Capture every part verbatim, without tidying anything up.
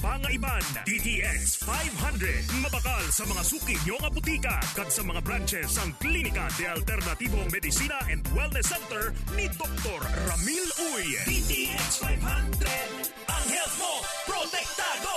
pangaiban. D T X five hundred. Mabakal sa mga suki nyo nga butika kag sa mga branches ang Klinika de Alternatibong Medicina and Wellness Center ni Doktor Ramil Uy. D T X five hundred. Ang health mo, protektado!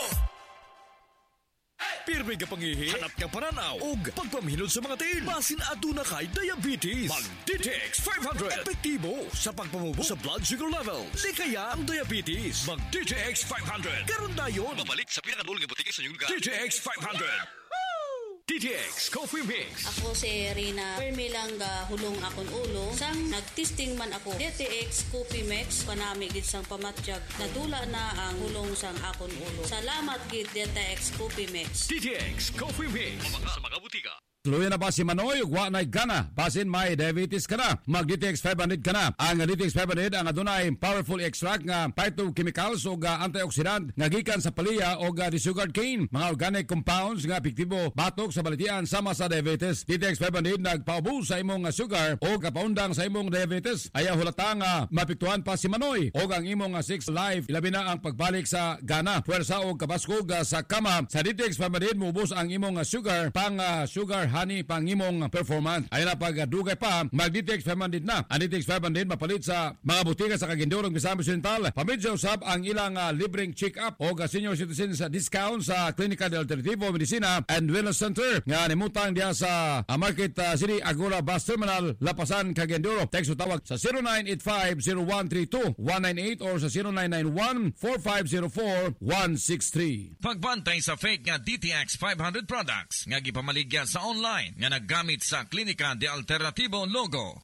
Pirmi ka pangihi, hanap ka paranaw, ug pagpamhinod sa mga tiil. Basin aduna kay diabetes. Mag-D T X five hundred. Epektibo sa pagpamubo sa blood sugar levels. Di kaya ang diabetes. Mag-D T X five hundred. Karon dayon. Mabalik sa pinakadulong nga butika sa inyong lugar. D T X five hundred. D T X Coffee Mix. Ako si Rina Permi lang ga hulong akong ulo. Sang nagtesting man ako D T X Coffee Mix panami gid sang pamatyag. Nadula na ang hulong sang akong ulo. Salamat gid D T X Coffee Mix. D T X Coffee Mix. Mabaka sa mga butika. Luya na ba si Manoy? Wa na'y gana. Basin may diabetes ka na. Mag-D T X five hundred ka na. Ang D T X five hundred ang adunay powerful extract nga phytochemicals o ga antioxidant nga gikan sa palaya o ga sugar cane. Mga organic compounds nga epektibo batok sa balitian sama sa diabetes. D T X five hundred nagpaubos sa imong sugar o kapaundang sa imong diabetes. Ayaw hulata nga mapiktuhan pa si Manoy o ang imong six life. Ilabi na ang pagbalik sa gana. Pwersa o kabaskog sa kama. Sa D T X five hundred mubos ang imong sugar pang uh, sugar honey pangimong performance. Ay na pagdugay pa, mag-D T X five hundred na. Ang D T X five hundred mapalit sa mga butika sa Kagindorong Misamis Oriental. Pamidya usab ang ilang uh, libreng check-up o uh, senior citizens uh, discount sa Klinika de Alternativo Medicina and Wellness Center nga nimutang diya sa uh, Market uh, City Agora Bus Terminal, Lapasan, Kagindoro. Text o tawag sa zero nine eight five zero one three two one nine eight or sa zero nine nine one four five zero four one six three. Pagbantay sa fake nga D T X five hundred products nga gipamaligya sa online nga naggamit sa Klinika de Alternativo logo.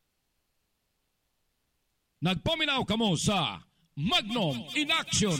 Nagpaminaw kamo sa Magnum in Action.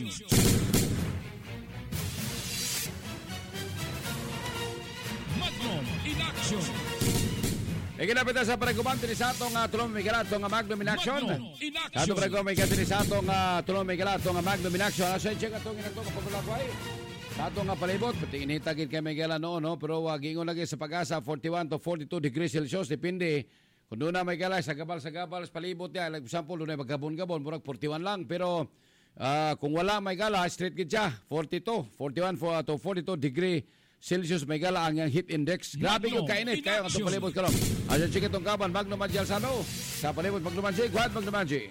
Magnum in Action. Ikinapit sa pagkumanti ni Sato nga tulong may galato nga Magnum in Action. Sato pagkumanti ni Sato nga tulong may galato nga Magnum in Action. Asa check atong inato nga pagulagway. Sa ato nga palibot, pati initagin kay Miguel ano, no? Pero wag ingon lagi sa pag-asa, forty-one to forty-two degrees Celsius, depende. Kung doon na Miguel sa gabal sa gabal, sa palibot niya, like example, doon na magkabon-gabon, murag forty-one lang. Pero uh, kung wala Miguel, straight gid siya, forty-two, forty-one to forty-two degree Celsius, Miguel, ang heat index. Grabe yung kainit, kayo ang itong palibot ka lang. Ayan, sige itong kaban, Magnum Alsano. Sa palibot, Magnum Manji, guad Magnum Manji.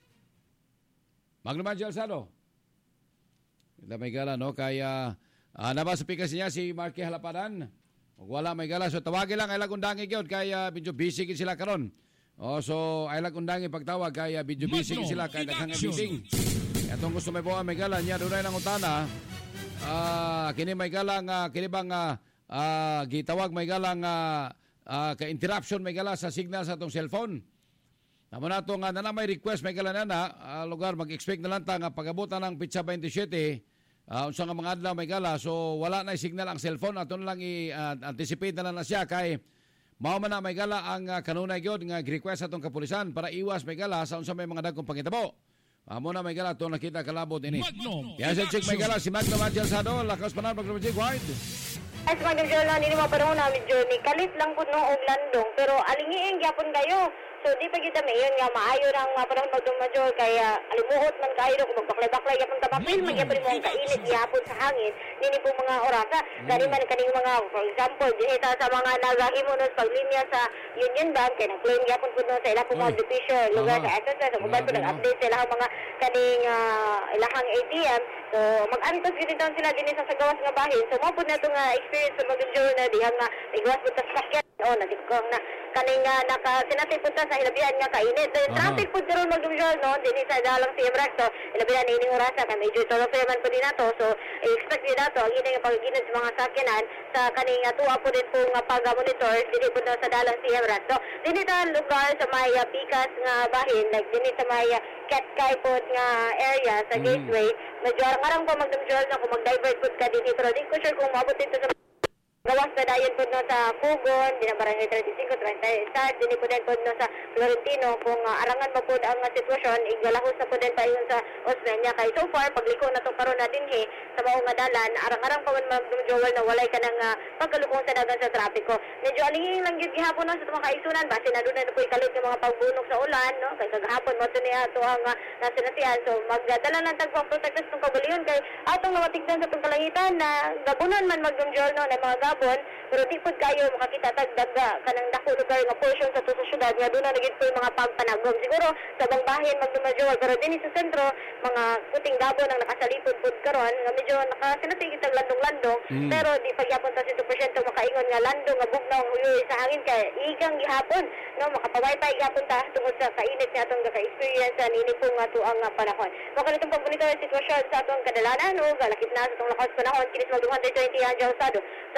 Magnum Alsano. Ito may gala, no? Kaya, uh, nabasa pikas niya si Marky Halapadan. Kung wala may gala, so tawagin lang, ay lagundangi yun. Kaya, medyo busy sila karon. Oh, so, ay lagundangi pagtawag. Kaya, medyo busy sila. Kaya, daghang meeting. Itong gusto may buwan may gala niya, doon ay lang utana. Uh, kini may gala nga, kini bang uh, uh, gitawag may gala nga, uh, ka-interruption may gala sa signal sa itong cellphone. Naman nato nga na, na may request may gala na na, uh, lugar, mag-expect na lang ta nga pag-abutan ng Pitsa twenty-seven. Uh, unsa nga mga adlaw may gala, so wala na signal ang cellphone, ato na lang i-anticipate uh, na lang na siya kay mao man na may gala ang uh, kanunay gyud nga request atong kapulisan para iwas may gala sa unsa may mga dagkong pangitabo. Amo uh, na may gala to nakita kalabot ini. Kaya sa check may gala si Magnum Alsano, lakas panan Magnum Jig wide. Ay sa Magnum Journal ini mo pero na medyo ni kalit lang pud no og landong pero alingiing gyapon kayo. So di pa kita mayon nga maayo nang uh, parang magdumajol kaya alimuhot man kayo kung magbaklay-baklay yapon ta mapil man yapon mo kainit yapon sa hangin nini po mga orasa dali man kaning mga for example dinhi ta sa mga nagahimunos paglinya sa Union Bank kay nag-claim yapon pud no sa ila po mga division lugar sa ato sa ubad po nag-update sila ang mga kaning uh, ilahang A T M so mag-antos gid daw sila dinhi sa gawas nga bahin so mo pud na itong uh, experience sa mag-journal na diha nga igawas pud ta sakyan oh nagikong na kaning uh, naka sinati pud ta sa ilabihan nga kainit. So, yung traffic po karon mag-usual, no? Dini sa dalang si Ebrak, so, ilabihan na ining orasa, kay medyo tolofreman po din nato. So, i-expect din nato, ang ining pag-ginod sa mga sakyanan, sa kaning uh, tuwa po din po nga pag-monitor, dini po na sa dalang si Ebrak. So, dini sa lugar sa may uh, pikas nga bahin, like dini sa may uh, Ketkay po nga area, sa mm. gateway, medyo arang-arang po mag-usual na kung mag-divert po ka dini, pero di ko sure kung maabot dito sa gawas na dayon po no sa Pugon, di na barangay thirty-five, thirty start, dini po din po no sa Florentino kung uh, arangan mo po ang uh, sitwasyon, igalahos na po din pa yun sa Osmeña. Kay so far, pagliko na to karon na dinhi sa maong nga dalan, arang-arang pa man Ma'am Joel na walay ka ng uh, pagkalubong sa dagan sa trapiko. Medyo alinging lang yun gihapon no, sa mga kaisunan, base na doon na po ikalit ng mga pagbunok sa ulan, no? Kay kagahapon mo ito niya ito ang uh, nasinatian. So magdala ng tagpang protektas ng kabaliyon kay atong nawatigdan sa itong kalangitan na gabunan man Ma'am Joel no, na mga gabon, pero di po kayo makakita tagdaga kanang dako lugar nga portion sa to sa syudad nga doon na naging po yung mga pagpanagom. Siguro sa bang bahin Ma'am Joel, pero din sa sentro, mga puting gabon ang nakasalipod-pod karon nga medyo nakasinatig itang landong-landong, mm. pero di pagyapon ta one percent makaingon nga landong nga bugnaw huyoy sa hangin kay igang gihapon no makapaway-pay gihapon ta tungod sa kainit nga atong ka-experience sa nini po nga tuang nga panahon. Mao kanitong pagbonito sa sitwasyon sa atong kadalanan o galakip na sa atong lakas panahon kini sa one twenty ang Sado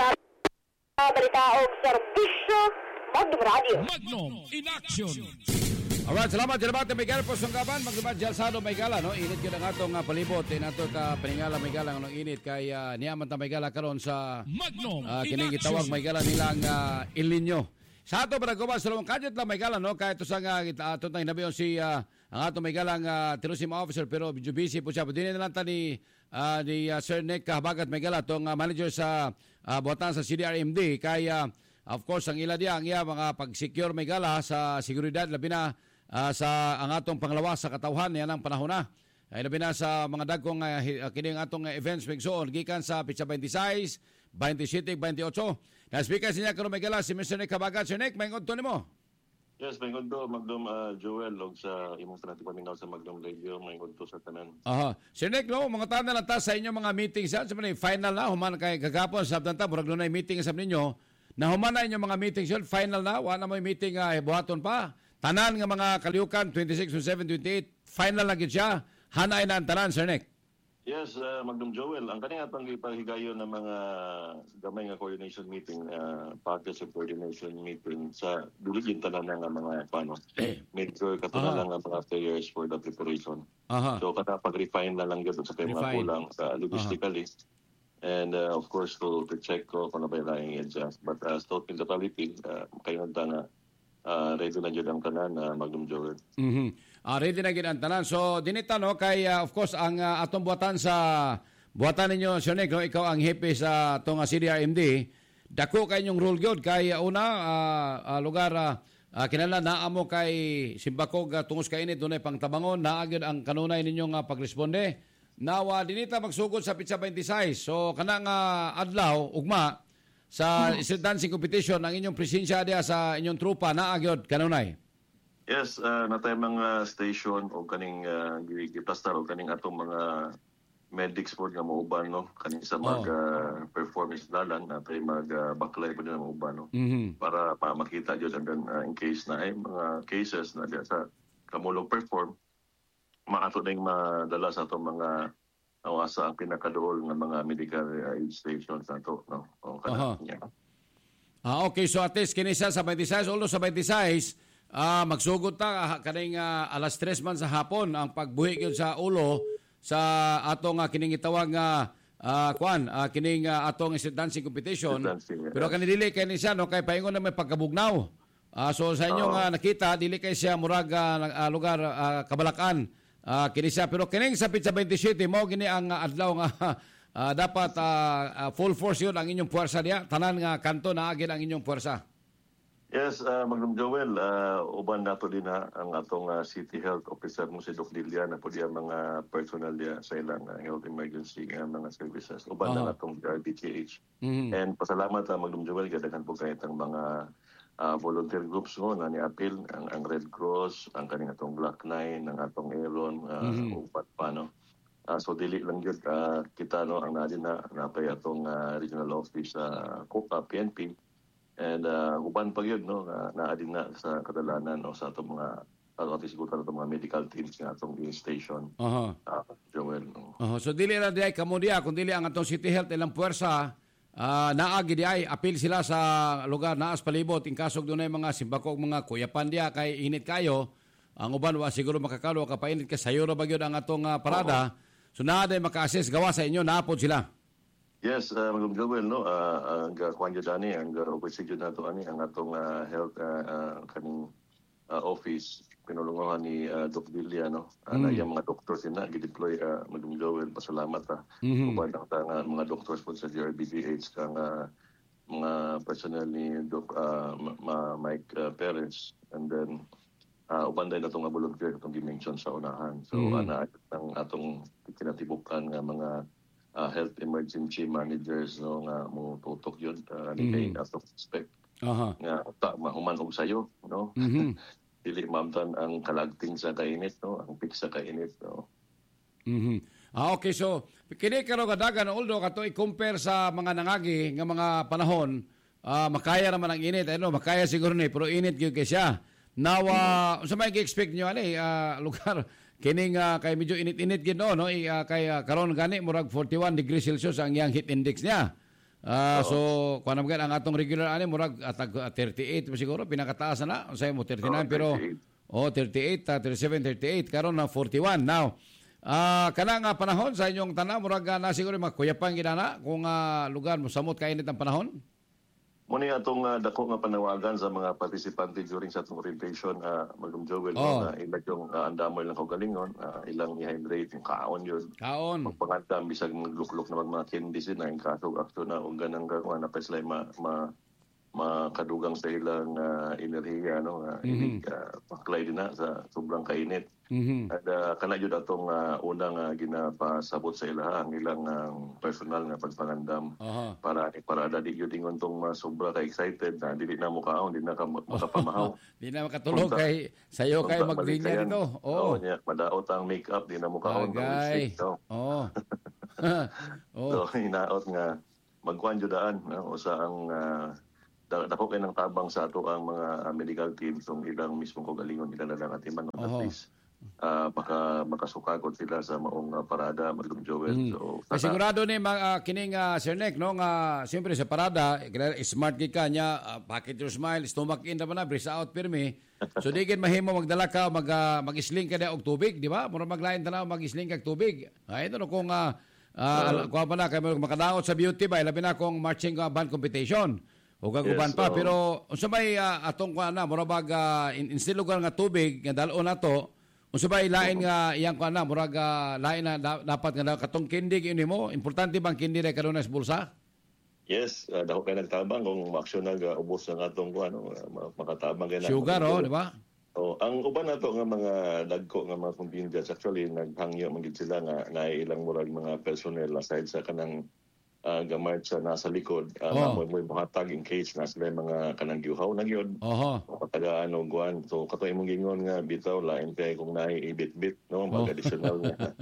sa balita og serbisyo Magnum Radio. Magnum in action. Alright, salamat, salamat na Miguel po sunggaban. Magdumad Jalsado Maygala, no? Init yun ang atong uh, palibot. Inato ka paningala Maygala ng init kay uh, niyaman ta Maygala karon sa Magnum uh, kining gitawag Maygala nilang uh, El Niño. Sa ato para gumas, sulong kadjot lang Maygala, no? Kahit ito sa nga, ato tayong nabiyon si uh, ang atong Maygalang uh, tourism officer, pero medyo busy po siya. Pero din na lang ta ni, uh, ni uh, Sir Nick Kahabagat Maygala, itong uh, manager sa uh, buhatan sa C D R M D. Kaya, uh, of course, ang ila diya, ang iya mga pag-secure Maygala sa seguridad, labi na Uh, sa ang atong panglawas sa katawhan yan ang panahon na. Ay labi na sa mga dagkong uh, kining atong uh, events migsoon gikan sa pitsa twenty-six, twenty-seven, twenty-eight. Na speaker siya karon Maygala si Mister Nick Kabagat. Sir Nick, maingod to nimo. Yes, maingod to Magnum uh, Joel og sa imong tanang paminaw sa Magnum Radio, maingod to sa tanan. Aha. Sir Nick, no, mga tanan lang ta sa inyo mga meetings sa sa final na human kay kagapon sabtan ta murag dunay meeting sa ninyo. Na human na inyong mga meetings yun, final na, wala mo meeting uh, buhaton pa. Tanan nga mga kaliukan, twenty-six, twenty-seven, twenty-eight, final na gid siya. Hanay na ang tanan, Sir Nick. Yes, uh, Magnum Joel, ang kaniya atong ipahigayon ng mga gamay nga coordination meeting, uh, package of coordination meeting sa duligin tanan nga mga paano, major katunalan nga mga players for the preparation. Aha. So kada pag-refine na lang yun sa kay mga kulang uh, logistically. Aha. And uh, of course to, to check ko kung ano ba yung lying adjust. But uh, still in totality, uh, kayo na Uh, ready na dyan ang tanan, uh, Magnum Joel. Mm-hmm. Uh, ready na dyan ang tanan. So, dinita, no, kay, uh, of course, ang uh, atong buhatan sa, buhatan ninyo, Sir Nick, no, ikaw ang hepe sa itong uh, C D R M D, dako kay inyong rule gyud kay uh, una, uh, uh, lugar, uh, uh, kinala, naamo kay Simbakog, uh, tungos kay init, dunay pang tabangon, naagad ang kanunay ninyong uh, pagresponde. Now, uh, dinita magsugod sa pitsa twenty-six. So, kanang uh, adlaw, ugma, sa street dancing competition, ang inyong presensya diya sa inyong trupa na agyod kanunay? Yes, uh, natay mga station o kaning uh, giplastar o kaning atong mga medics po nga mauban, no? Kaning sa mag oh. uh, performance dalan, natay mag uh, baklay po din na mauban, no? Mm-hmm. Para pa makita dyan and then uh, in case na ay mga cases na diya sa kamulong perform, maato na yung madala sa atong mga o asa ang pinakadool ng mga medical aid stations na ito. No? O, uh-huh. ah, okay, so at least kinisa sa twenty-six, although sa twenty-six, ah, magsugod ta kaning uh, alas tres man sa hapon ang pagbuhi yun sa ulo sa atong uh, kining itawag nga uh, kwan, uh, kining uh, atong street dancing competition. Dancing, pero yes. Kanidili kay ni siya, no, kay paingon na may pagkabugnaw. Uh, so sa inyong uh, nakita, dili kay siya murag uh, lugar uh, Kabalakan. Uh, kini siya, pero kining sa pitsa twenty-seven mo gini ang uh, adlaw nga uh, dapat uh, uh, full force yun ang inyong puwersa diya, tanan nga kanto na agin ang inyong puwersa. Yes, uh, Magnum Joel, uh, uban nato din ha, ang atong uh, City Health Officer mo si Doc Lilia na po diya mga personal diya sa ilang uh, health emergency uh, mga services. Uban uh-huh. na atong D T H. Mm-hmm. And pasalamat uh, Magnum Joel, gadagan po kayo itang mga Uh, volunteer groups no na ni-appeal ang, ang Red Cross, ang kaning atong Black Nine, ang atong Aeron, uh, mm-hmm. upat pa no. Uh, so dili lang gyud uh, kita no ang nadin na napay atong uh, regional office sa uh, COPA, P N P. And uh, uban pa gyud no na naadin na sa kadalanan no sa atong mga at siguro atong mga medical teams nga atong station. Uh-huh. Uh, Joel no. Uh-huh. So dili ra di ay kamo diya kun dili ang atong City Health ilang puwersa. Uh, naagi di ay apil sila sa lugar naas palibot in kasog dunay mga simbakog mga kuyapan diya kay init kayo ang uban wa siguro makakalo ka painit ka sayo ra bagyod ang atong uh, parada. Oo. So naa day maka-assess gawa sa inyo naapod sila. Yes, uh, Magnum Joel no uh, ang uh, kwan jud ani ang uh, opisig jud nato ani ang atong uh, health uh, uh, kaning uh, office pinulungan ni uh, Doc Villa, no? Uh, Mm. na yung mga doctors na gideploy uh, Madam Joel, pasalamat ha. Mhm. Uban ang tanga mga doctors po sa G R B D H kang uh, mga personnel ni Doc uh, ma- ma- Mike uh, Perez, and then uh, uban din natong nga volunteer itong dimension sa unahan. So Mhm. ana ang atong kinatibukan nga mga uh, health emergency managers, no, nga mo tutok yun uh, ni kay Mhm. atong suspect Aha. nga ta mahuman og sayo, no. Mhm. Dili maabtan ang kalagting sa kainit, no, ang peak sa kainit, no. Mhm. Ah, okay, so kini karo kadagan although kato i-compare sa mga nangagi nga mga panahon, ah, makaya naman ang init, ano, makaya siguro ni pero init gyud kay siya. Now, uh, unsa may gi-expect nyo ani ah, lugar kining uh, kay medyo init-init gid no, no? I, ah, kay ah, karon gani murag forty-one degrees Celsius ang iyang heat index niya. Ah, so kuan naman ang atong regular ani murag atag ah, thirty-eight pa siguro pinakataas na unsay mo thirty-nine Oh, pero thirty-eight. oh thirty-eight, ah, thirty-seven, thirty-eight karon na forty-one. Now, ah kana nga panahon sa inyong tanan murag ah, na siguro makuyapang ginana kung ah, lugar mo samot kainit ang panahon. Muna yung atong uh, dako nga panawagan sa mga participante during sa atong orientation, uh, Madam Joel, Oh. no, na ilang yung uh, andamoy lang kaugalingon, uh, ilang i-hydrate, yung kaon yun. Kaon. Magpangandam, bisag maglukluk na mga candies yun, na yung kasog akto na, kung ganang gano'n, na pa sila ma, ma, makadugang sa ilang uh, enerhiya, no, nga, Mhm. uh, paklay din na sa sobrang kainit. Mhm. At uh, kana yun atong uh, unang uh, ginapasabot sa ilaha, ang ilang uh, personal nga pagpangandam. Aha. Para para dali yun ingon tong uh, sobra ka excited na dili na mo kaon, dili na ka ma- makapamahaw. Di na makatulog Punta- kay sayo kay Punta, maglinya balikayan. dito. Oo, Oh. niya, madaot ang makeup, di na mo kaon. Bagay. No? Oh. So, oh. hinaot nga magkuhan jud daan, no? Usa ang uh, da- dako kay ng tabang sa ato ang mga uh, medical teams ng ilang mismong kaugalingon nila na lang atiman, no? At Oho. least uh, baka makasukakot sila sa maong uh, parada, Madam Joel. Mm. So, Kay sigurado ni mga uh, kining uh, Sir Nick no nga siyempre sa parada kaya smart gid ka niya uh, pocket your smile stomach in naman na breathe out pirmi. So di gid mahimo magdala ka mag uh, mag-isling ka na og tubig, di ba? Mura maglain tanaw mag-isling kag tubig. Ay ito no kung uh, uh, kuha pa na kay makadaot sa beauty ba labi na kung marching uh, band competition. O kaguban Yes, pa oo. pero unsa may uh, atong kuha na mura bag uh, in, instead lugar nga tubig nga dalo na to unsa ba lain nga iyang kuha na murag ah, lain na da- dapat nga katong kindi ini mo importante bang kindi na karon sa bulsa? yes, uh, dako kay nagtabang kung maaksyon nag uh, ubos ng atong kuan, no? uh, makatabang kay na. Sugar oh, di ba? Oh, ang uban nato nga mga dagko nga mga contingents actually naghangyo man gid sila nga naay ilang murag mga personnel aside sa kanang uh, gamart sa nasa likod, uh, Oh. mo mo buhatag in case na sila mga kanang giuhaw na gyud. Oho. Patagaan og guan. So kato imong gingon nga bitaw lain kay kung naay ibit-bit, no, Oh. mga additional nga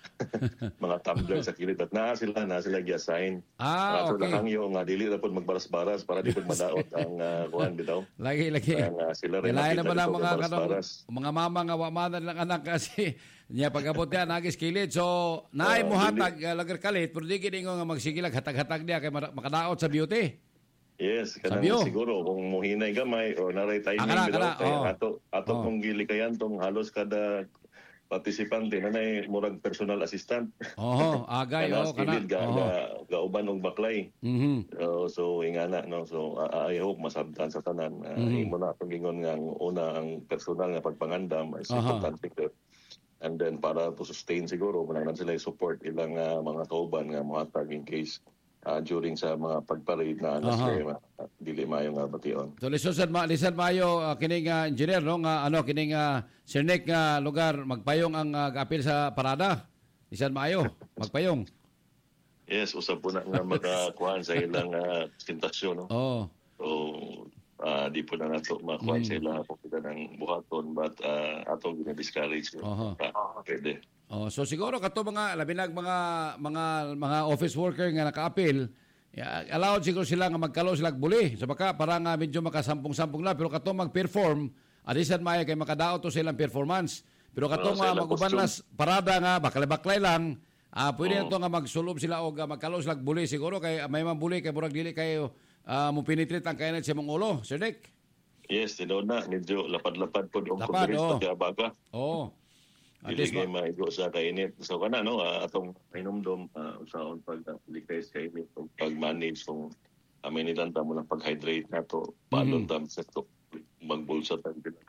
mga tumbler sa kilid at naa sila na sila gi-assign. Ah, Kaso okay. lang hangyo nga dili ra pud magbaras-baras para di pud madaot ang uh, kuan bitaw. Lagi lagi. Kaya nga sila rin Lain na ba makita ng dito mga nga kanang baras-baras. mga mama nga wa man lang anak kasi niya pagabot niya nagis kilid. So naay Ah, mo hatag uh, lagar kalit pero di gid ingon nga magsigilag hatag-hatag niya kay mara- makadaot sa beauty. Yes, kanang Sabyo. siguro kung muhinay gamay o naray timing Ah, kana, bitaw, kana, kaya oh. ato ato Oh. kung gilikayan tong halos kada partisipante na nay murag personal assistant. Oho, agay Kana oh kana. skilled ga, Oho. ga, gauban og baklay. Mhm. So, so ingana no, so uh, I hope masabtan sa tanan. Uh, Mhm. Imo na atong gingon nga ang una ang personal nga pagpangandam is Aha. importante ko. And then para to sustain siguro mananglan sila support ilang uh, mga kauban nga mohatag in case uh, during sa mga pagparade na anas Aha. kay uh, dili maayo nga bation. So lisod ma lisod maayo uh, kining uh, engineer no nga ano kining uh, Sir Nick nga lugar magpayong ang uh, apil sa parada. Lisod maayo magpayong. Yes, usab po na nga makakuhan sa ilang uh, presentasyon no. Oh. So uh, di po na nato makuha Mm. sa ilang pagkita ng buhaton but uh, atong gina-discourage no. Aha. Uh, pwede. Oh, so siguro kato mga labi na mga mga mga office worker nga naka-appeal, ya, allowed siguro sila nga magkalo sila og buli. So baka para nga medyo makasampung-sampung na pero kato mag-perform, adisan maayo kay makadaot to silang performance. Pero kato Oh, sa nga ilang maguban costume. nas parada nga baklay-baklay lang, ah pwede Oo. na to nga magsulob sila og uh, magkalo sila og buli siguro kay may man buli kay murag dili kayo uh, mo penetrate ang kainat sa mong ulo, Sir Nick. Yes, tinuod na medyo lapad-lapad po ang Lapad, conference oh. pagka baga. Oh. At Dili least kay ma- maigo sa kainit. So kana no, uh, atong hinumdom uh, usaon pag uh, likay sa kainit ug pag-manage kung aminitan ta mo lang pag-hydrate nato, palon Mhm. tam sa to magbulsa ta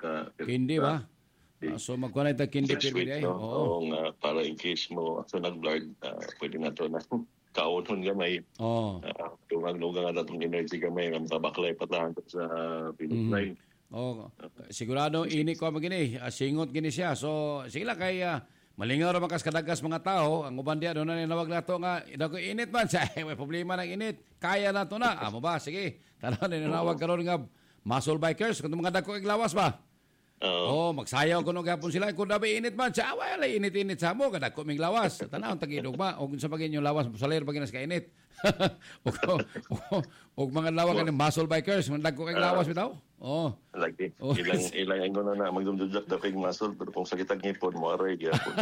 ka Kindi ba? Ah, so magkuha na ito kindi Fresh period weight, ay. no? Oo. Oo nga, para in case mo ako nag-blard, uh, pwede na to na kaunon gamay. Oo. Uh, Tungang-lugang nga itong energy gamay, ang tabaklay patahan sa finish line. Oh, sigurado ini ko magini, ah, singot gini siya. So sige lang kay uh, malingaw ra makas kadagas mga tao, ang uban diya do na nawag nato nga dako init man sa may problema ng init. Kaya na to na. Amo ba? Sige. Tanaw ni nawag karon nga muscle bikers kuno mga dako iglawas ba? Oo. Oh, magsayaw kuno gapon sila kun dabi init man. Sa wala init-init sa mo kada ko ming lawas. Tanaw tagidog ba og sa bagay yung lawas salir pag ka init. og, og, og mga lawag kan muscle bikers, mga dagko kay lawas bitaw. Oh. Lagi. Oh. Ilang ilang ang guna na magdumdumjak na ping muscle pero kung sakit ang ngipon mo aray gyapon.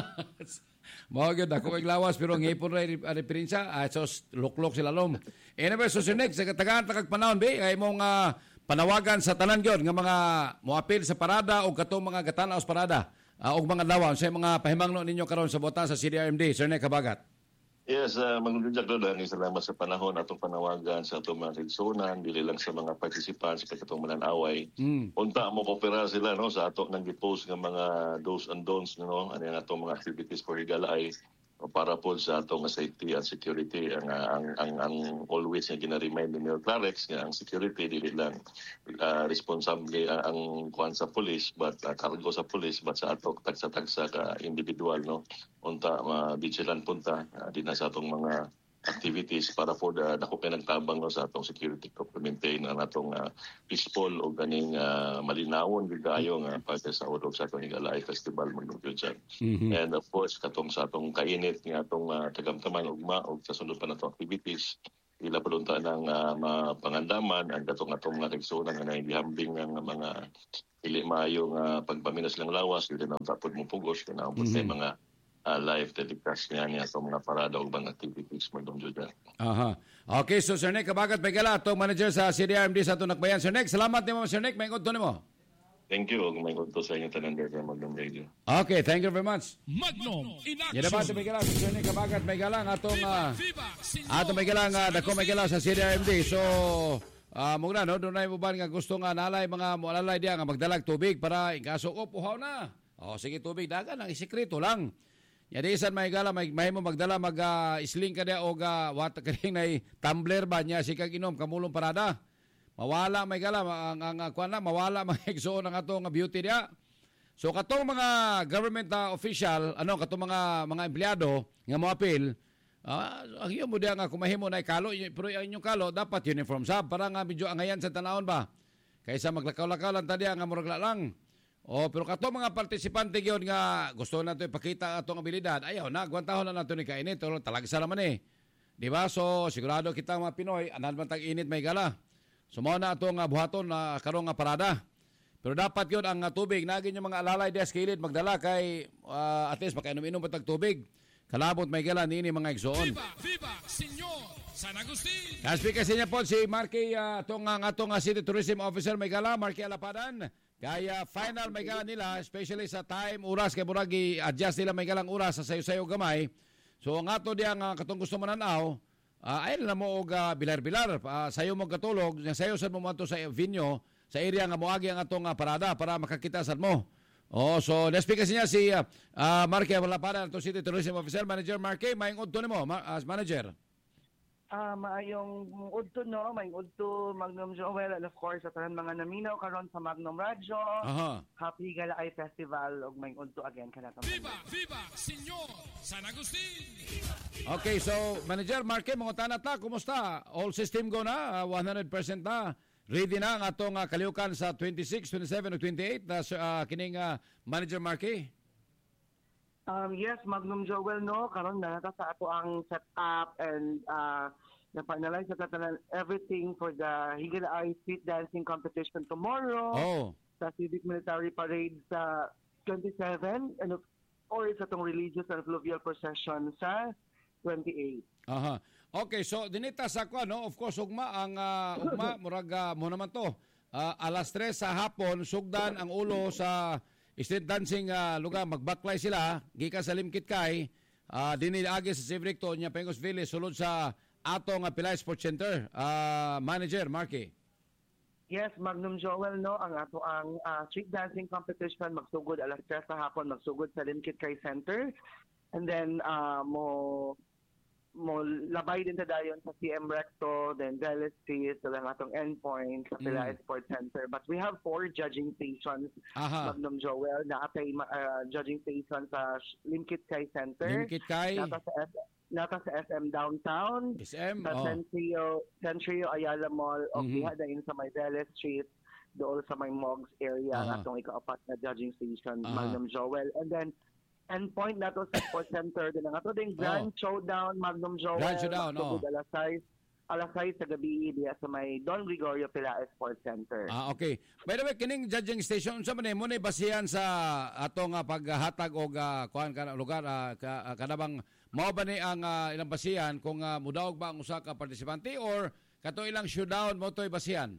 Mao gyud ako kay lawas pero ngipon ra referensya ah, so luklok sila lom. Anyway, so sa next sa katagaan takag panahon be ay mong uh, panawagan sa tanan gyud nga mga moapil sa parada o katong mga gatanaw sa parada uh, og mga dawan sa mga pahimangno ninyo karon sa botan sa C D R M D. Sir Nek Kabagat. Yes, uh, magdumdumjak do lang salamat sa panahon atong panawagan sa atong mga igsunan dili lang sa mga participants sa katong mananaway. Mm. Unta mo kopera sila no sa ato nang gi-post nga mga do's and don'ts no ano ang atong mga activities for Higalay para po sa atong safety and security ang ang ang, ang always nga gina-remind ni Mayor Clarex nga ang security dili lang uh, responsable uh, ang kuan sa police but uh, cargo sa police but sa ato tagsa-tagsa ka individual no unta uh, vigilant punta uh, di na sa atong mga activities para po da dako pinagtabang no sa atong security to maintain ang atong uh, peaceful o ganing uh, malinawon bigayo nga parte sa udog sa atong Higalay Festival magdugyo dyan. Mm-hmm. And of course katong sa atong kainit nga atong uh, tagamtaman ugma og sa sunod pa natong activities ila palunta ng uh, mapangandaman ang katong atong mga igsunan nga naihambing ng mga dili maayo nga pagpaminas lang lawas dili na tapod mo pugos kana ang mm-hmm. mga Uh, live telecast niya niya sa mga parada o bang activities mo doon dyan. Aha. Okay, so Sir Nek Kabagat Pagala, itong manager sa C D R M D sa Tunakbayan. Sir Nek, salamat ni mo, Sir Nek. May kunto ni mo. Thank you. May kunto sa inyo tanan sa Magnum Radio. Okay, thank you very much. Magnum in action. Yan na ba ito may gala, si Sir Nek Kabagat may gala nga itong uh, ato may gala nga dako may gala sa C D R M D. So, uh, muna no, doon na yung uban nga gusto nga nalay mga mualalay diya nga magdalag tubig para ikaso ko, puhaw na. O, sige tubig, dagan ang isikreto lang. Yadi isan may gala may mahimo magdala mag uh, isling ka dia og uh, water kaning nay tumbler ba niya si kag inom kamulong parada. Mawala may gala ang ang, ang kuan na mawala mga igsoon ang atong beauty dia. So katong mga government uh, official, ano katong mga mga empleyado nga moapil, uh, ang iyo mo dia nga kumahimo nay kalo pero ang inyong kalo dapat uniform sab para nga medyo angayan sa tanawon ba. Kaysa maglakaw-lakaw tadi nga murag lang. Oh, pero kato mga partisipante gyud nga gusto nato ipakita atong abilidad. Ayaw na gwantahon na nato ni kainit pero talagsa naman eh. Di ba? So sigurado kita mga Pinoy anan man tag init may gala. Sumo na atong uh, buhaton na uh, karong nga parada. Pero dapat gyud ang uh, tubig nagin yung mga alalay des kilid magdala kay uh, at least makainom-inom pa tag tubig. Kalabot may gala niini mga igsoon. Viva, viva, Senyor San Agustin. Speaker siya po si Marky uh, atong uh, atong uh, City Tourism Officer may gala Marky Alapadan. Kaya final may gala nila, especially sa time, oras, kay Buragi, adjust nila may galang oras sa sayo-sayo gamay. So ang ato diya nga katong gusto mananaw, uh, ayun na mo og uh, bilar-bilar, uh, sayo mo katulog, sayo sa mo manto sa venue, sa area nga moagi ang atong uh, parada para makakita sad mo. Oh, so na-speak kasi niya si uh, uh, Marque Alapadan, to City Tourism Officer, Manager Marque, maayong udto nimo as manager. Ah, uh, maayong udto no, maayong udto Magnum Joel and of course sa tanan mga naminaw karon sa Magnum Radio. Aha. Happy Higalay Festival ug maayong udto again kanatong. Viva, viva, Senyor San Agustin. Okay, so Manager Marque, mangutana ta, kumusta? All system go na, uh, one hundred percent na. Ready na ang atong uh, kaliukan sa twenty-six, twenty-seven ug twenty-eight na uh, kining uh, Manager Marque. Um, yes, Magnum Joel, no, karon na nata sa ato ang setup and uh, na-finalize sa tatanan everything for the Higalay Street Dancing Competition tomorrow. Oh. Sa Civic Military Parade sa twenty-seven and of course sa itong Religious and Fluvial Procession sa twenty-eight. Aha. Okay, so dinita sa ko, no, of course, ugma, ang uh, ugma, murag uh, mo naman to. Uh, alas tres sa hapon, sugdan ang ulo sa street dancing uh, lugar, magbaklay sila, gikan sa Limkit Kay, uh, diniagi sa Civic to, niya Pengos Village, sulod sa atong uh, Pilay Sports Center. Uh, Manager, Marky. Yes, Magnum Joel, no, ang ato ang ah, street dancing competition magsugod alas tres sa hapon, magsugod sa Limkit Kay Center. And then ah, mo mo labay din ta dayon sa C M Recto, then Vélez Street, sa lang atong endpoint sa Pila Mm. Sports Center. But we have four judging stations, Aha. Magnum Joel, na atay uh, judging station sa Limkit Kay Center. Limkit Kay, Nata sa S- nata sa S M Downtown, S M, sa oh. Centrio, Centrio Ayala Mall, o Mhm. diha din sa may Vélez Street, doon sa may Mogs area, Aha. ang atong ikaapat na judging station, Aha. Magnum Joel. And then, endpoint na to sa Sports Center, din ang ato ding Grand Showdown, Magnum Joel. Grand Showdown, magsugod oh. alas sais, alas sais sa gabi, diha sa may Don Gregorio Pilaes Sports Center. Ah, okay. By the way, kining judging station unsa man mo ni basihan sa atong uh, paghatag og uh, kuan kana lugar uh, ka, uh, kada bang mao ba ni ang uh, ilang basihan kung uh, mudaog ba ang usa ka partisipante or kato ilang showdown mo toy basihan?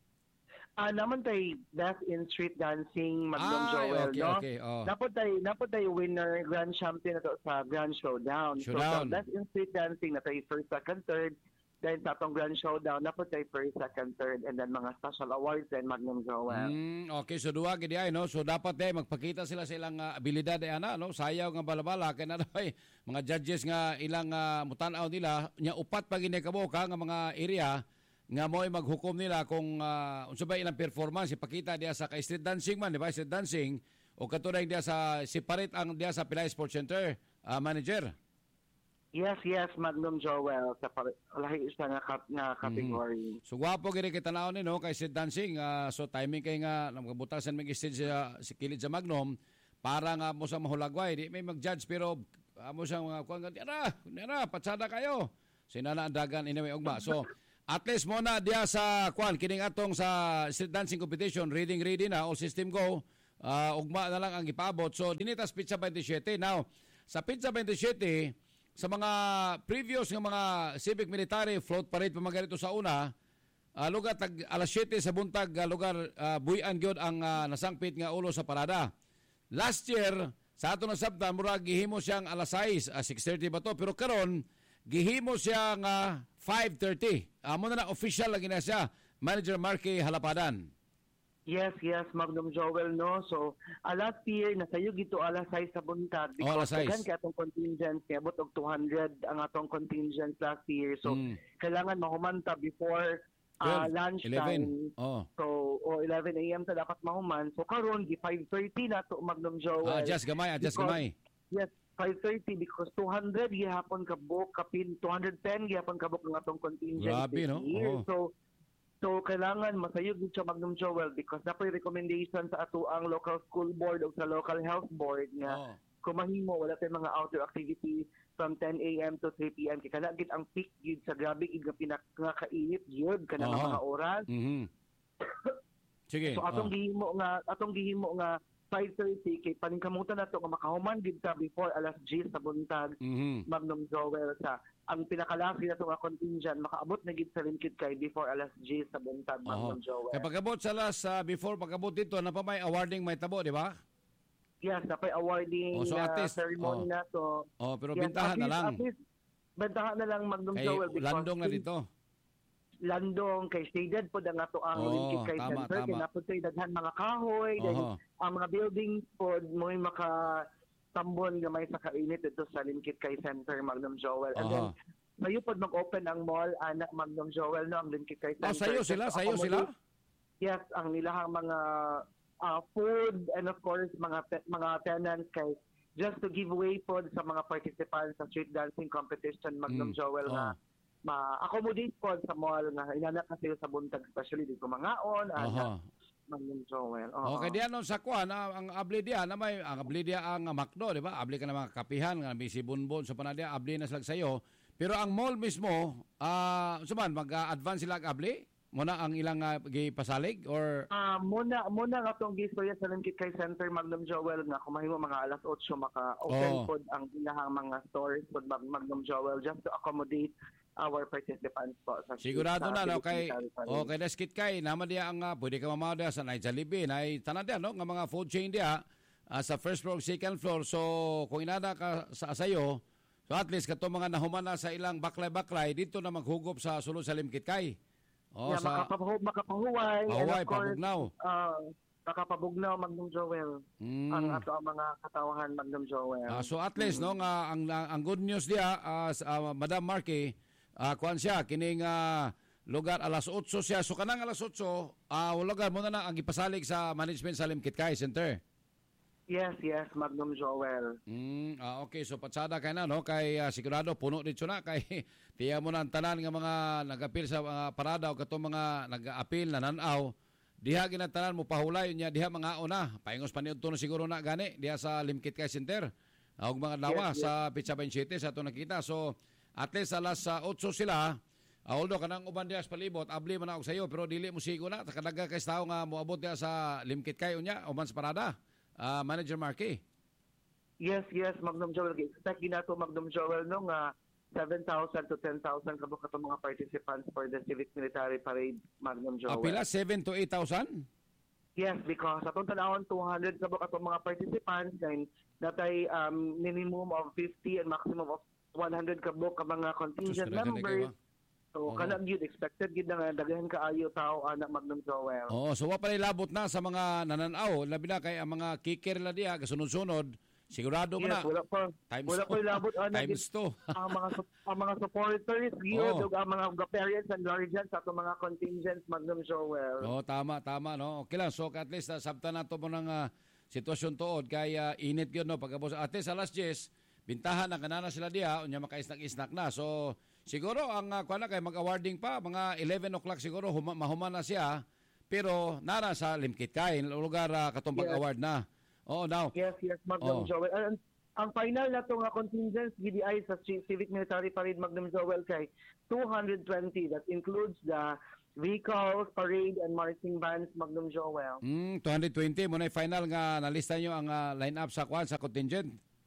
Ah, naman tay best in street dancing, Magnum Ah, Joel, okay, no? okay, oh. Napod tay napod tay winner, grand champion na to sa Grand Showdown. Showdown. So, sa best in street dancing na tay first, second, third. Then sa atong Grand Showdown, napod tay first, second, third, and then mga special awards and Magnum Joel. Mm, okay, so duwa gid ay no. So dapat day magpakita sila sa ilang uh, abilidad ay ana no. Sayaw nga balabala kay na day mga judges nga ilang uh, mutan-aw nila nya upat pa gini kabuka nga mga area nga mo'y maghukom nila kung uh, unsa ba ilang performance ipakita diya sa ka street dancing man, di ba? Street dancing o katulad diya sa separate ang diya sa Pilay Sports Center uh, manager. Yes, yes, Magnum Joel. Sa par- lahi isa nga, kat- nga category. So gwapo gini kita naon ni no kay street dancing uh, so timing kay nga nagabutasan mig stage sa si kilid sa Magnum para nga mo sa mahulagway di may mag-judge pero uh, mo sa mga kuan nga ara, ara patsada kayo. Sinana ang dagan anyway ugma. So at least mo na diya sa kuan kining atong sa street dancing competition reading ready na all system go. Uh, ugma na lang ang ipaabot. So dinitas Pizza twenty-seven. Now sa Pizza twenty-seven sa mga previous ng mga civic military float parade pamagarito sa una, uh, lugar tag alas siyete sa buntag uh, lugar uh, buyan gyud ang uh, nasangpit nga ulo sa parada. Last year sa ato na sabtan murag gihimo siyang alas sais, uh, six thirty ba to pero karon gihimo siyang uh, five thirty. Amo uh, na na official lagi na siya Manager Marky Halapadan. Yes, yes, Magnum Joel, no? So, uh, last year, nasayo gito alas sais sa buntag Oh, alas because sais. daghan kay atong contingent, niabot og two hundred ang atong contingent last year. So, Mm. kailangan mahumanta before uh, twelve, lunchtime. eleven. Oh. So, o eleven a.m. ta dapat mahuman. So, karon gi five thirty na to, Magnum Joel. Ah, adjust gamay, adjust Because- gamay. Yes, five thirty because two hundred gihapon ka book, kapin two hundred ten gihapon ka book ng atong contingent. Grabe, this no? year. Oo. So, So, kailangan masayog din siya Magnum Joel because napoy recommendation sa ato ang local school board o sa local health board nga Oh. kung mahimo wala tayong mga outdoor activity from ten a.m. to three p.m. kay kana gid ang peak gid sa grabe gid nga pinak nga kainit gyud kana Aha. mga oras. Mhm. Sige. So atong oh. gihimo nga atong gihimo nga five thirty kay paningkamutan nato nga makahuman gid ta before alas ten sa buntag. Mhm. Magnum Joel sa ang pinakalaki na nga contingent makaabot na gid sa Limkit Kay before alas ten sa buntag, Magnum Joel. Kaya pagabot sa last, uh, before pagabot dito, na pa may awarding may tabo, di ba? Yes, napay awarding Oh, so uh, at least, ceremony oh. na to. Oh, pero Yes, bintahan at na least- lang. At least, bintahan na lang, Magnum Kay Joel. because landong na since dito. Landong, kay shaded po na nga to ang Oh, Limkit Kay tama, Center. tama. Kaya napod tayo daghan mga kahoy. then Oho. ang mga buildings po, mo'y maka tambon nga may sa kainit dito sa Limkit Kay Center, Magnum Joel. And then, Oho. mayo po mag-open ang mall, anak Magnum Joel, no, ang Limkit Kay Center. Oh, sayo sila, Just to sayo sila? accommodate- Yes, ang nilahang mga uh, food and of course mga te- mga tenants kay just to give way po sa mga participants sa street dancing competition, Magnum Mm. Joel, Oh. nga ma-accommodate po sa mall nga inanak na sila sa buntag, especially dito mangaon, Oho. anak Magnum Joel. Oo. Okay, diyan nun sa kuan, ah, ang abli diyan, na may, ang abli diyan ang McDo, di ba? Abli ka na mga kapihan, nga may sibunbon, so panadya, abli na sila sa'yo. Pero ang mall mismo, ah, suman, mag-advance sila ang abli? Muna ang ilang uh, gipasalig? Or, Ah, muna muna nga tong gistorya sa Limkit Kay Center, Magnum Joel, nga kumahimo mga alas eight maka-open Oh. pod ang ilahang mga stores pod Mag- Magnum Joel just to accommodate our participants po sa sigurado sa na, no? Philippine Kay, Territory. o kay Deskit kay, naman diya ang, uh, pwede ka mamaw diya sa Naijalibi, na tanan diya, no? Nga mga food chain diya, ah, sa first floor, second floor. So, kung inada ka sa asayo, so at least kato mga nahuman na sa ilang baklay-baklay, dito na maghugop sa sulod sa Limkit Kay. Oh, yeah, sa makapahu makapahuway. and Pahuway, of course, pabugnaw. uh, makapabugnaw, Magnum Joel. Mm. Ang ato ang mga katawahan, Magnum Joel. Ah, so at least no nga ang ang, ang good news diya ah, s- ah, Madam Marky, ah, kuan siya kining ah, lugar alas otso siya. So kanang alas otso, ah lugar mo na na ang ipasalig sa management sa Limkitkay Center. Yes, yes, Magnum Joel. Mm, ah, okay, so patsada kay na no kay ah, sigurado puno dito na kay tiya mo na ang tanan nga mga nag-apil sa mga parada o katong mga nag-apil na nanaw. Diha ginatanan mo pahulay niya diha mga una. Paingos pa niudto na siguro na gani diha sa Limkitkay Center. Og mga lawa Yes, yes. sa Pizza Benchete sa ato nakita. So at least alas sa otso sila. Uh, although kanang uban diha sa palibot abli man ako sa iyo pero dili mo sigo na kadaga kay tao nga moabot diha sa Limkitkay unya uban sa parada. Ah, Manager Marky. Yes, yes, Magnum Joel. Expect ginato, Magnum Joel, no, nga seven thousand to ten thousand kabuk ato mga participants for the Civic Military Parade, Magnum Joel. Ah, pila seven to eight thousand? Yes, because atong tanawon two hundred kabuk ato mga participants and natay um, minimum of fifty and maximum of one hundred kabuk ka mga contingent Sus, daghan na members. kayo, ah. So, Oo. kanang yun, expected yun na nga, daghan kaayo tao, anak Magnum Joel. Oo, so wa pa labot na sa mga nananaw, labi na kay ang mga kicker la diha kasunod-sunod. Sigurado mo Yes, na. wala pa. Times wala pa two. labot anak. Times two. ang mga sup- ang mga supporters, yun, Oo. ang mga parents and guardians sa atong mga contingents, Magnum Joel. Oo, tama, tama, no. Okay lang, so at least uh, sabta na to mo ng ah, sitwasyon tuod kay ah, init gyud no pagkabos. At least alas diyes, bintahan na kanana sila diha, unya makaisnak-isnak na. So siguro ang uh, kuan na kay mag-awarding pa mga eleven o'clock siguro huma, mahuman na siya. Pero nara sa Limkitkay lugar uh, katong Yes. pag-award na. Oo, now. Yes, yes, Magnum Oh. Joel. Ang, ang final na itong contingents, G D I sa Ci- Civic Military Parade, Magnum Joel, kay two hundred twenty. That includes the vehicles, parade, and marching bands, Magnum Joel. Mm, two hundred twenty mo na yung final nga nalista nyo ang uh, line-up sa kuan sa contingent.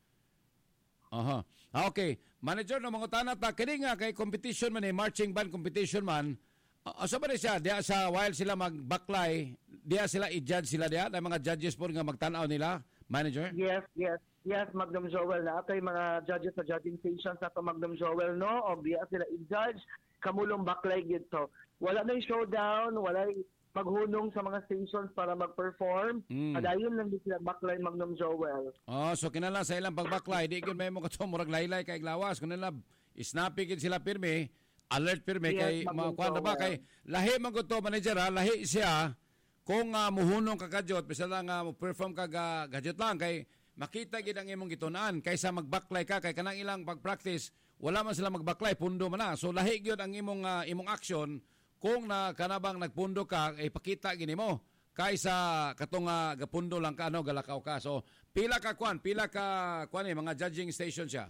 Aha. Ah, okay. Manager no mga tanat ta kini nga kay competition man eh marching band competition man. Uh, asa ba ni siya diya sa while sila magbaklay, diya sila i-judge sila diya na mga judges po nga magtan-aw nila, manager? Yes, yes. Yes, Magnum Joel. Na atay mga judges sa judging stations sa Magnum Joel, no? O diya sila i-judge, kamulong baklay gito. Wala na yung showdown, wala yung maghunong sa mga stations para mag-perform. Mm. Adayon lang din sila baklay, Magnum Joel. Oh, so kinala sa ilang pagbaklay, di gyud may mo kato murag laylay kay glawas kunila snappy gid sila pirmi, alert pirmi Yes, kay Magnum mga kuan na ba Joel. kay lahi man gud to manager ha, lahi siya kung uh, muhunong ka kadyot bisa lang uh, perform ka ga, gadyot lang kay makita gid ang imong gitunaan kaysa magbaklay ka kay kanang ilang pag-practice wala man sila magbaklay pundo man na so lahi gyud ang imong uh, imong action kung na kanabang nagpundo ka ay pakita gini mo kaysa katong uh, gapundo lang ka ano galakaw ka so pila ka kwan pila ka kwan eh, mga judging station siya.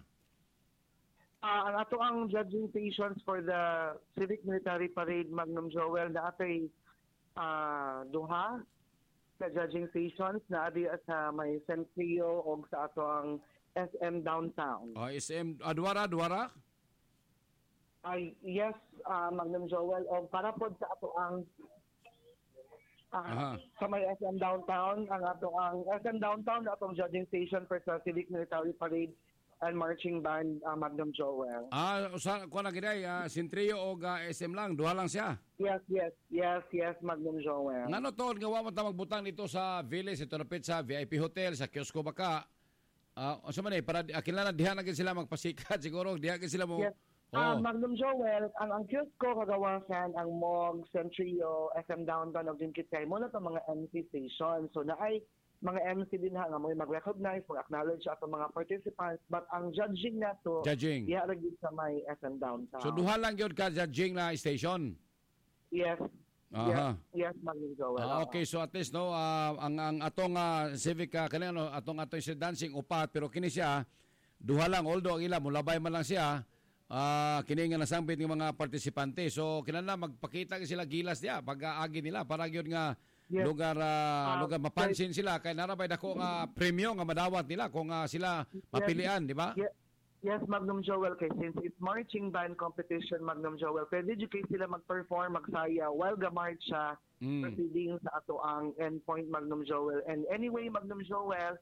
Ah, ang ato ang judging stations for the Civic Military Parade, Magnum Joel, na atay ah, duha na judging stations na adi sa may Centrio o sa ato ang S M Downtown. Oh, S M Adwara Adwara. Ay, yes, ah, Magnum Joel, o para po sa ato ang ah, Aha. sa may S M Downtown, ang ato ang S M Downtown na atong judging station for sa Civic Military Parade and Marching Band, ah, Magnum Joel. Ah, usa ko na giday uh, Sentrio o uh, S M lang, duha lang siya. Yes, yes, yes, yes, Magnum Joel. Ngano to nga wa man ta magbutang dito sa Village, ito napit sa V I P Hotel, sa Kiosko Baka. Ah, uh, man eh para akila na diha na gid sila magpasikat siguro, diha gid sila mo. Yes. Ah, Magnum Joel, ang ang Kiosko kagawasan ang Mog, Centrio, S M Downtown ug Limkitkay mo na to mga M C station. So na ay mga M C din ha nga mo mag-recognize, mag-acknowledge ato mga participants, but ang judging nato Judging. iya ra gid sa may S M Downtown. So duha lang gyud ka judging na station. Yes. Aha. Yes, yes, Magnum Joel. Ah, okay, so at least no ah, ang ang atong uh, civic uh, kani ano atong atong si dancing upat pero kini siya duha lang although ang ila mulabay man lang siya ah kini nga nasambit ng mga partisipante. So kinahanglan magpakita sila gilas diya pag agi nila para gyud nga Yes. lugar ah, Ah, lugar mapansin sila kay narabay dako nga premyo nga madawat nila kung ah, sila mapilian, di ba? Yes, yes, Magnum Joel, kay since it's marching band competition, Magnum Joel, pwede dyo kayo sila mag-perform, magsaya, while ga-march siya, Mm. proceeding sa ato ang endpoint, Magnum Joel. And anyway, Magnum Joel,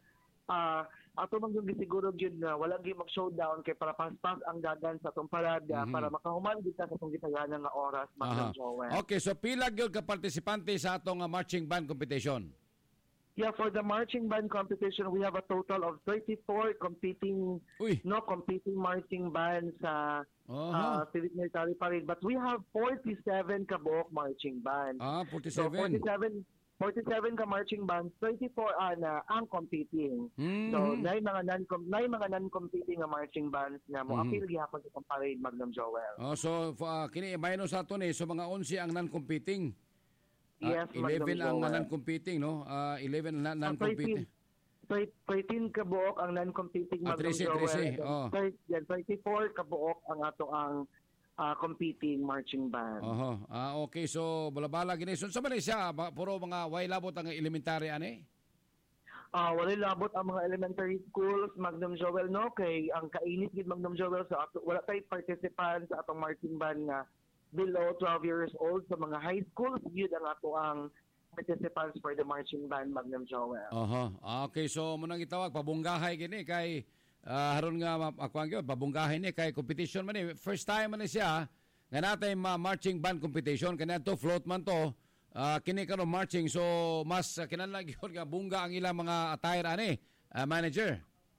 ah ato man yung gisiguro gyud nga wala gyud mag-showdown kay para paspas ang dagan sa atong parada para makahuman gyud ta sa atong gitayanan nga oras, Ma'am Joel. Okay, so pila gyud ka partisipante sa atong uh, marching band competition? Yeah, for the marching band competition, we have a total of thirty-four competing, Uy. no competing marching bands sa Aha. uh, Philippine Military Parade. But we have forty-seven kabuok marching bands. Ah, So forty-seven. forty-seven, forty-seven ka marching bands, thirty-four ana ang competing. Mhm. So nay mga non nay mga non-competing nga marching bands nga mo appeal gihapon sa itong parade, Magnum Joel. Oh, so uh, kini minus sa ato ni so mga eleven ang non-competing. Yes, Ah, eleven Magnum ang Joel. non-competing, no? Ah, eleven na Ah, non-competing. thirteen, thirteen kabuok ang non-competing, Ah, Magnum trece, Joel. trece, And then oh. thir- yan, thirty-four kabuok ang ato ang ah, competing marching band. Oho. Ah, okay. So, balabala gini. So, sa Malaysia, ba, puro mga way labot ang elementary ani? Ah, wala labot ang mga elementary schools, Magnum Joel, no? Kay ang kainit gid, Magnum Joel, sa ato, wala tay participants sa atong marching band nga below twelve years old. Sa mga high schools, yun ang ato ang participants for the marching band, Magnum Joel. Oho. Ah, okay. So, munang itawag, pabunggahay gini kay ah, haron nga akuan gyud pabunggahay ni kay competition man ni. First time man ni siya nga natay ma marching band competition kanang to float man to. Ah, kini karon marching so mas uh, kinahanglan gyud nga bungga ang ilang mga attire ani, ah, manager.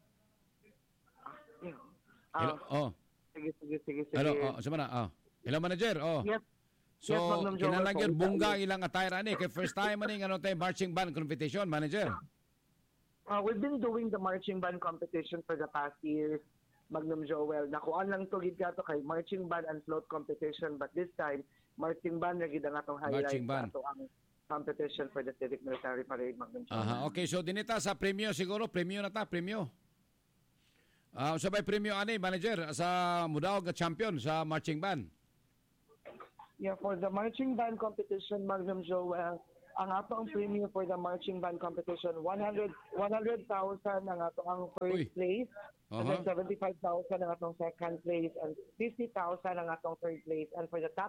Ah, Hello. Oh. sige, sige, sige, sige. Hello. Oh, sa mana? Oh. Hello manager. Oh. Yes. So, Yes, Magnum Joel, kinahanglan gyud po. bungga ang ilang attire ani kay first time man ni nga tay marching band competition, manager. Uh, we've been doing the marching band competition for the past years, Magnum Joel. Nakuan lang to gid kato kay marching band and float competition, but this time marching band na gid ang atong highlight Marching band. sa ato ang competition for the Civic Military Parade, Magnum Joel. Aha, okay. So dinita sa premyo siguro, premyo na ta, premyo. Ah, uh, sabay premyo ani manager sa Mudaog nga champion sa marching band. Yeah, for the marching band competition, Magnum Joel, ang ato ang premium for the marching band competition, one hundred thousand ang ato ang first Uy. place, and then Aha. seventy-five thousand ang atong second place, and fifty thousand ang atong third place, and for the top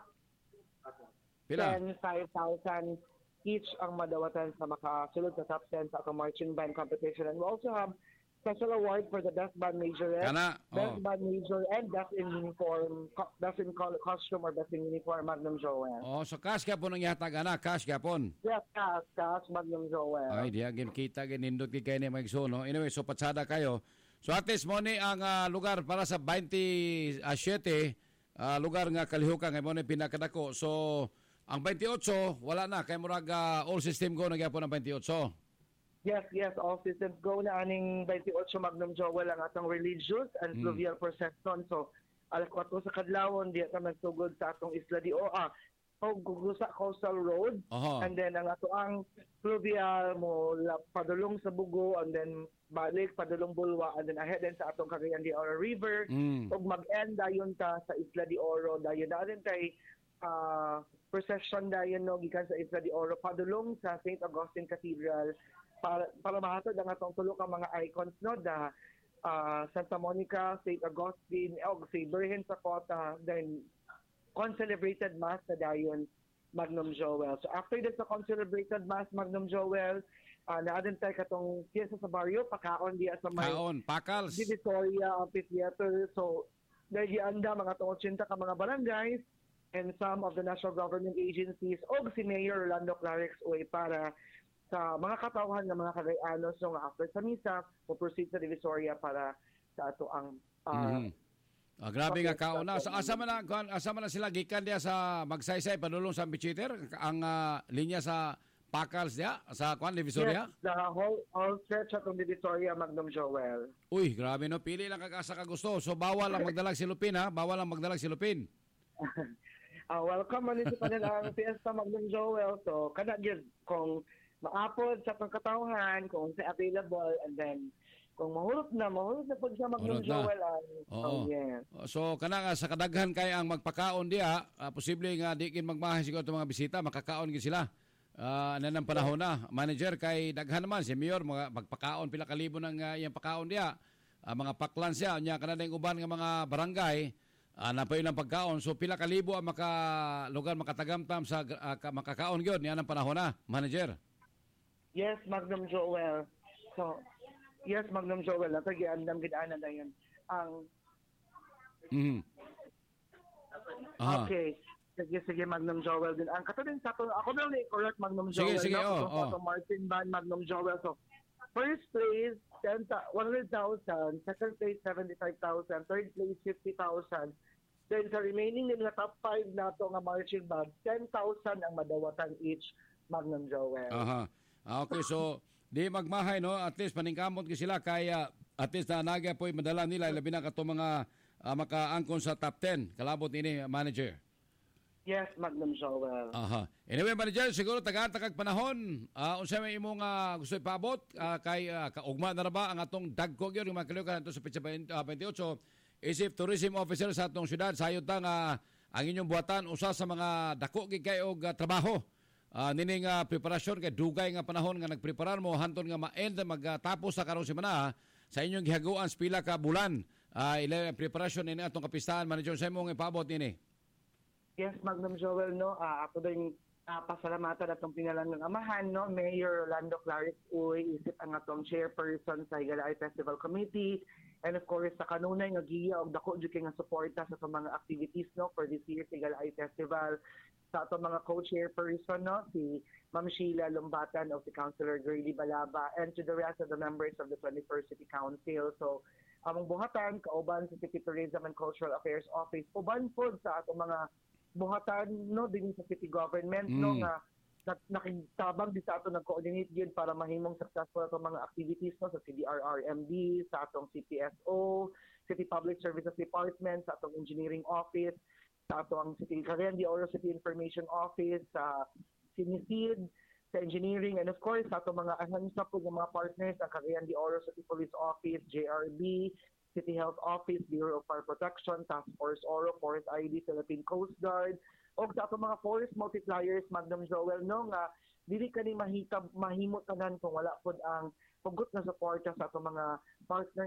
Pila? ten, five thousand each ang madawatan sa makasulod sa top ten sa atong marching band competition. And we also have special award for the best band majorette, Kana, best oh. band major, and best in uniform, co- best in col- costume or best in uniform, Magnum Joel. Oh, so cash gyapon ang ihatag ana, cash gyapon. Yes, cash, cash, Magnum Joel. Ay, diya gin kita gin nindot kay kay ni magso no. Anyway, so patsada kayo. So at least mo ni ang ah, lugar para sa twenty-seven ah, lugar nga kalihukan kay mo ni pinakadako. So ang twenty-eight wala na kay murag ah, all system go na gyapon ang twenty-eight. Yes, yes, all systems go na aning twenty-eight Magnum Joel ang atong religious and Hmm. fluvial procession. So, alas four sa kadlawon, di ata magsugod sa atong Isla de Oa. O gugusa Coastal Road. Oho. And then ang ato ang fluvial mo la, padulong sa Bugo, and then balik padulong Bulwa, and then ahead din sa atong Cagayan de Oro River. Mm. Ug mag-end dayon ta sa Isla de Oro, dayon na din tay ah, procession dayon no gikan sa Isla de Oro padulong sa Saint Augustine Cathedral para para mahatod ang atong tulo ka mga icons no da ah, Santa Monica, Saint Augustine, og si Virgen sa Cota, then concelebrated mass na dayon, Magnum Joel. So after this sa concelebrated mass, Magnum Joel, uh, naadin tayo katong piyesa sa baryo, pakaon diya sa may Kaon, pakals. Divisoria Amphitheater. So nagyanda mga tong eighty ka mga barangays and some of the national government agencies og si Mayor Orlando Clarix Uy para sa mga katawhan ng mga Cagayanos so nga after sa misa, po-proceed sa Divisoria para sa ato ang uh, Mhm. Ah, grabe nga kauna. So, asa man na, kuan- asa man na sila gikan diya sa Magsaysay padulong sa Bichiter ang ah, linya sa Pakals diya sa kuan Divisoria. yes, the whole, whole stretch atong Divisoria, Magnum Joel. Uy, grabe no, pili lang kag-asa ka gusto. So bawal lang magdalag silupin ha, bawal lang magdalag silupin. Uh, welcome man ito pa ang fiesta, Magnum Joel. So, kana gyud kung maapod sa pangkatawhan, kung sa available, and then kung mahulog na, mahulog na po siya, Magnum Mahulog na. Joel. Ang, Oo. oh, yes. So kana nga sa kadaghan kay ang magpakaon diha, ah, posible nga di kin magmahay siguro itong mga bisita, makakaon gid sila. Ah, uh, ng panahon na. Manager kay daghan naman si Mayor mga magpakaon pila kalibo ng uh, iyang pakaon diha. Ah, mga paklan siya nya kana ding uban nga mga barangay ah, napayo lang pagkaon. So pila kalibo ang maka lugar makatagamtam sa ah, ka- makakaon gyud niya ng panahon na, manager. Yes, Magnum Joel. So, Yes, Magnum Joel, natagiandam gid-ana na yan. Ang Mhm. Aha. Okay. Sige, sige, Magnum Joel din. Ang katulad sa ato, ako na ulit correct, Magnum Sige, Joel. sige, no? oh, So, oh. Otto Martin Band, Magnum Joel. So, first place, ten, one hundred thousand. Second place, seventy-five thousand. Third place, fifty thousand. Then sa remaining nila top five na ito nga marching band, ten thousand ang madawatan each, Magnum Joel. Aha. Ah, okay, so di magmahay no, at least paningkamot ki sila kaya at least na naga po'y madala nila labi na kato mga uh, makaangkon sa top ten. Kalabot ini manager. Yes, Magnum Joel. Aha. Anyway, manager, siguro taga-takag panahon. Uh, unsa may imong uh, gusto ipaabot uh, kay uh, kaugma na ra ba ang atong dagko gyud yung makaliw kanto sa petsa twenty-eight. Isip tourism officer sa atong syudad sayod ta nga ang inyong buhatan usa sa mga dako gid kay og uh, trabaho. Uh, nining uh, preparasyon kay dugay nga panahon nga nagpreparar mo hanton nga ma-end magtapos sa karong semana sa inyong gihaguan sa pila ka bulan. Uh, ila preparasyon ini atong kapistahan manager sa imong ipaabot nini. Yes, Magnum Joel, no. Uh, ako din uh, pasalamatan atong pinalang ng amahan, no. Mayor Rolando Clarice Uy, isip ang atong chairperson sa Higalay Festival Committee. And of course, sa kanunay nga giya og dako jud kay nga suporta sa itong mga activities, no, for this year's Higalay Festival. Sa atong mga co-chairperson, no, si Ma'am Sheila Lumbatan of the Councilor Grady Balaba, and to the rest of the members of the twenty-first City Council. So, among buhatan, kauban sa City Tourism and Cultural Affairs Office, uban po sa atong mga buhatan no din sa city government mm. no nga na, nakitabang di sa ato nag-coordinate gyud para mahimong successful ato mga activities no sa C D R R M D, sa atong C P S O, City Public Services Department, sa atong engineering office, sa atong City Cagayan de Oro City Information Office, sa Sinisid, sa engineering, and of course sa atong mga ahansya po ng mga partners ang Cagayan de Oro City Police Office, J R B, City Health Office, Bureau of Fire Protection, Task Force Oro, Forest I D, Philippine Coast Guard, o sa ato mga forest multipliers, Magnum Joel, no, nga dili kani mahita mahimot tanan kung wala pod ang pugot na suporta sa ato mga partner